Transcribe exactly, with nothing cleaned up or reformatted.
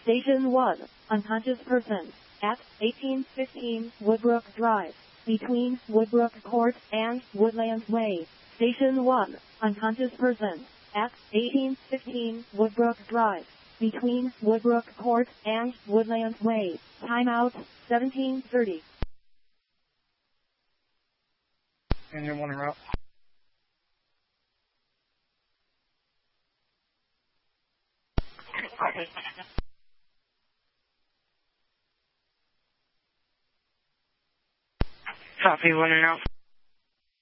Station one, unconscious person, at eighteen fifteen Woodbrook Drive, between Woodbrook Court and Woodlands Way. Station one, unconscious person, at eighteen fifteen Woodbrook Drive, between Woodbrook Court and Woodlands Way. Timeout, seventeen thirty. Engine one en route. Copy, one en route.